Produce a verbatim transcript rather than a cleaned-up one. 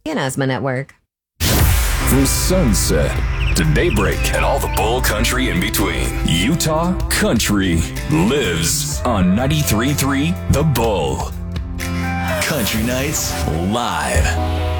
and Asthma Network. From sunset to daybreak and all the bull country in between, Utah country lives on ninety-three point three The Bull. Country Nights Live.